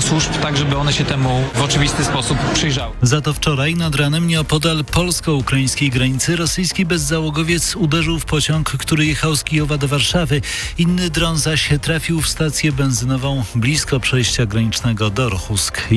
do służb, tak żeby one się temu w oczywisty sposób przyjrzały. Za to wczoraj nad ranem nieopodal polsko-ukraińskiej granicy rosyjski bezzałogowiec uderzył w pociąg, który jechał z Kijowa do Warszawy. Inny dron zaś trafił w stację benzynową blisko przejścia granicznego do Rochusk.